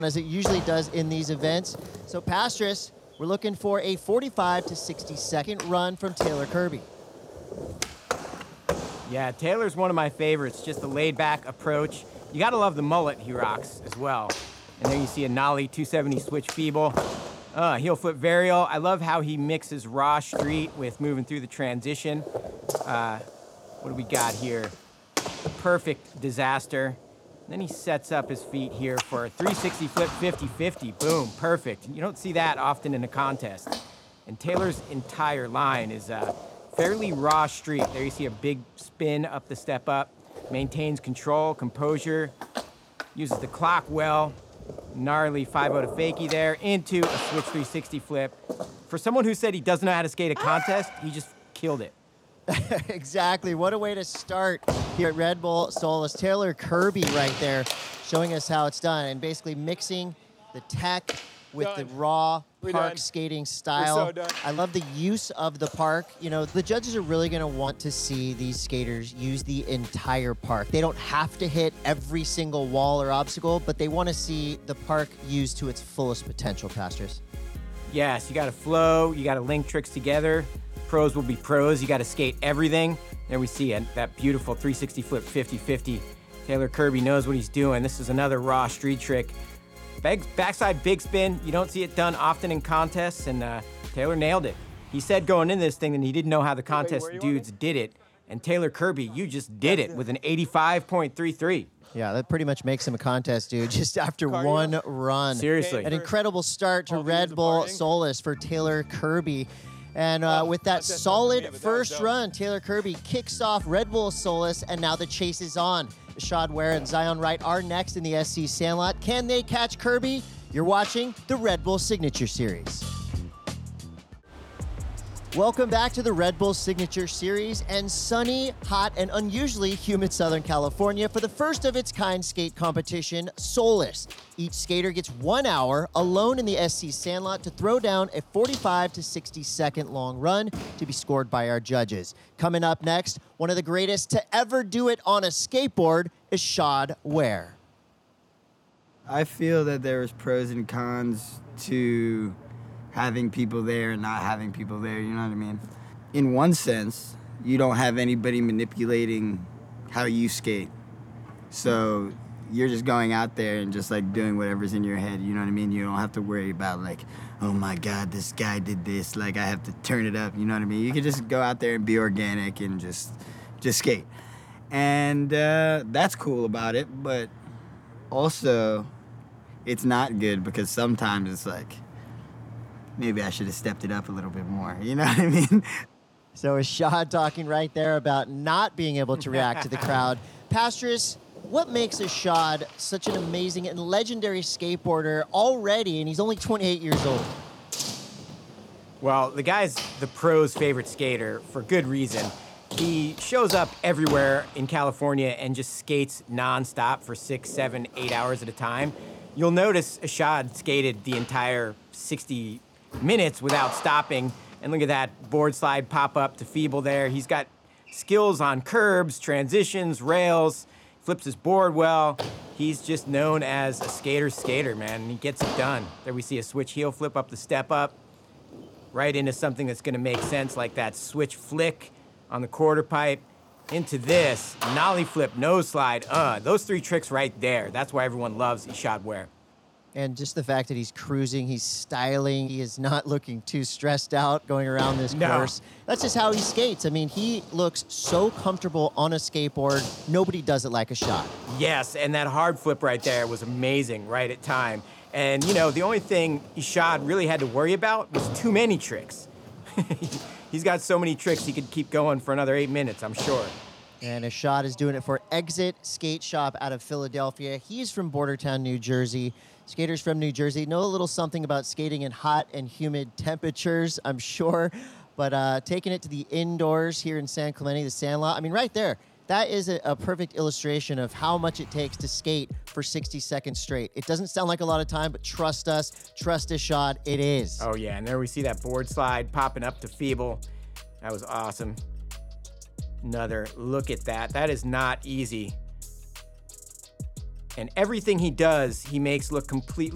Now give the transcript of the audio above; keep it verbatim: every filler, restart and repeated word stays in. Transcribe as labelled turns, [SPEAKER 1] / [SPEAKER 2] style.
[SPEAKER 1] as it usually does in these events. So Pastris, we're looking for a forty-five to sixty second run from Taylor Kirby.
[SPEAKER 2] Yeah, Taylor's one of my favorites, just the laid-back approach. You gotta love the mullet he rocks as well. And there you see a nollie two seventy switch feeble. Uh, heel flip varial. I love how he mixes raw street with moving through the transition. Uh, what do we got here? Perfect disaster. Then he sets up his feet here for a three sixty flip fifty fifty. Boom, perfect. You don't see that often in a contest. And Taylor's entire line is uh, fairly raw street. There you see a big spin up the step up. Maintains control, composure. Uses the clock well. Gnarly five oh to fakie there into a switch three sixty flip. For someone who said he doesn't know how to skate a contest, he just killed it.
[SPEAKER 1] Exactly. What a way to start here at Red Bull Solus. Taylor Kirby right there showing us how it's done and basically mixing the tech with
[SPEAKER 3] Done.
[SPEAKER 1] the raw
[SPEAKER 3] We
[SPEAKER 1] park
[SPEAKER 3] done.
[SPEAKER 1] skating style.
[SPEAKER 3] so done.
[SPEAKER 1] I love the use of the park. You know, the judges are really going to want to see these skaters use the entire park. They don't have to hit every single wall or obstacle, but they want to see the park used to its fullest potential, Pastris.
[SPEAKER 2] Yes, you gotta flow, you gotta link tricks together. Pros will be pros, you gotta skate everything. There we see a, that beautiful three sixty flip fifty fifty. Taylor Kirby knows what he's doing. This is another raw street trick. Back, backside big spin, you don't see it done often in contests, and uh, Taylor nailed it. He said going into this thing that he didn't know how the contest
[SPEAKER 3] where you
[SPEAKER 2] dudes did it, and Taylor Kirby, you just did it with an eighty-five point three three.
[SPEAKER 1] Yeah, that pretty much makes him a contest dude just after
[SPEAKER 3] Cardio.
[SPEAKER 1] one run.
[SPEAKER 2] Seriously.
[SPEAKER 1] An incredible start to
[SPEAKER 3] All
[SPEAKER 1] Red
[SPEAKER 3] views of
[SPEAKER 1] Bull
[SPEAKER 3] partying.
[SPEAKER 1] Solus for Taylor Kirby. And uh,
[SPEAKER 3] Oh,
[SPEAKER 1] with that
[SPEAKER 3] that's it.
[SPEAKER 1] solid
[SPEAKER 3] Yeah, but that
[SPEAKER 1] first
[SPEAKER 3] was dope.
[SPEAKER 1] run, Taylor Kirby kicks off Red Bull Solus, and now the chase is on. Ishad Ware and Zion Wright are next in the S C Sandlot. Can they catch Kirby? You're watching the Red Bull Signature Series. Welcome back to the Red Bull Signature Series and sunny, hot, and unusually humid Southern California for the first of its kind skate competition, Solus. Each skater gets one hour alone in the S C Sandlot to throw down a forty-five to sixty second long run to be scored by our judges. Coming up next, one of the greatest to ever do it on a skateboard, Ishad Ware.
[SPEAKER 4] I feel that there's pros and cons to having people there and not having people there, you know what I mean? In one sense, you don't have anybody manipulating how you skate. So you're just going out there and just like doing whatever's in your head, you know what I mean? You don't have to worry about like, oh my God, this guy did this, like I have to turn it up, you know what I mean? You can just go out there and be organic and just just skate. And uh, that's cool about it, but also it's not good because sometimes it's like, maybe I should have stepped it up a little bit more. You know what I mean?
[SPEAKER 1] So Ishad talking right there about not being able to react to the crowd. Pastris, what makes Ishad such an amazing and legendary skateboarder already, and he's only twenty-eight years old?
[SPEAKER 2] Well, the guy's the pros' favorite skater for good reason. He shows up everywhere in California and just skates nonstop for six, seven, eight hours at a time. You'll notice Ishad skated the entire sixty minutes without stopping. And look at that board slide pop up to feeble there. He's got skills on curbs, transitions, rails, flips his board well. He's just known as a skater's skater, man. And he gets it done. There we see a switch heel flip up the step up, right into something that's gonna make sense, like that switch flick on the quarter pipe, into this nollie flip, nose slide. Uh, those three tricks right there. That's why everyone loves Ishad Ware.
[SPEAKER 1] And just the fact that he's cruising, he's styling, he is not looking too stressed out going around this
[SPEAKER 2] No.
[SPEAKER 1] course. That's just how he skates. I mean, he looks so comfortable on a skateboard. Nobody does it like Ishad.
[SPEAKER 2] Yes, and that hard flip right there was amazing right at time. And, you know, the only thing Ishad really had to worry about was too many tricks. He's got so many tricks, he could keep going for another eight minutes, I'm sure.
[SPEAKER 1] And Ishad is doing it for Exit Skate Shop out of Philadelphia. He's from Bordertown, New Jersey. Skaters from New Jersey know a little something about skating in hot and humid temperatures, I'm sure. But uh, taking it to the indoors here in San Clemente, the Sandlot, I mean, right there, that is a, a perfect illustration of how much it takes to skate for sixty seconds straight. It doesn't sound like a lot of time, but trust us, trust Ishad, it is.
[SPEAKER 2] Oh yeah, and there we see that board slide popping up to feeble. That was awesome. Another look at that. That is not easy. And everything he does, he makes look completely